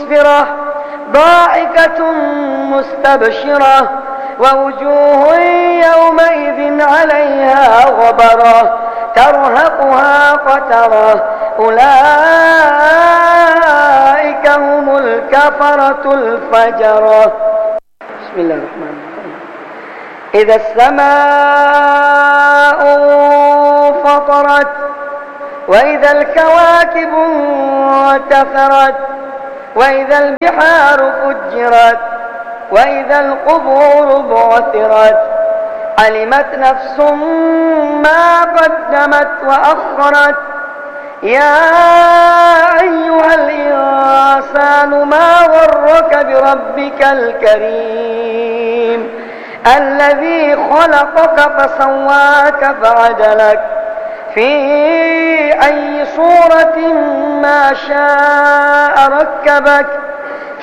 مسفرة ضاحكة مستبشرة ووجوه يومئذ عليها غبرة ترهقها قترة أولئك هم الكفرة الفجرة. بسم الله الرحمن الرحيم. إذا السماء فطرت وإذا الكواكب انتثرت وإذا البحار فجرت وإذا القبور بعثرت علمت نفس ما قدمت وأخرت يا أيها الإنسان ما غرك بربك الكريم الذي خلقك فسواك فعدلك في أي صورة ما شاء ركبك